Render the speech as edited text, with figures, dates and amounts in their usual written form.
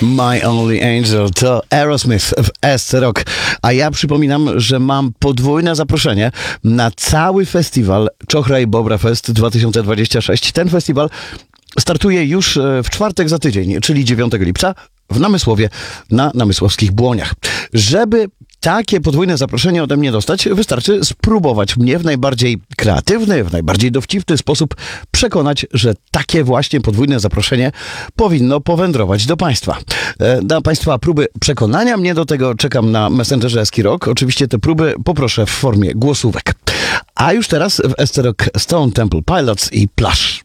My Only Angel to Aerosmith w SC Rock. A ja przypominam, że mam podwójne zaproszenie na cały festiwal Czochra i Bobra Fest 2026. Ten festiwal startuje już w czwartek za tydzień, czyli 9 lipca w Namysłowie na Namysłowskich Błoniach. Żeby takie podwójne zaproszenie ode mnie dostać, wystarczy spróbować mnie w najbardziej kreatywny, w najbardziej dowcipny sposób przekonać, że takie właśnie podwójne zaproszenie powinno powędrować do Państwa. Na Państwa próby przekonania mnie do tego czekam na Messengerze SC Rock. Oczywiście te próby poproszę w formie głosówek. A już teraz w SC Rock Stone Temple Pilots i Plush.